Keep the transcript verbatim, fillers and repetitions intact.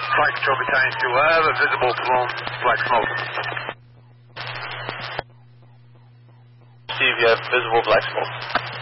Flight control battalion two, I have a visible blown black smoke. Steve, you have visible black smoke.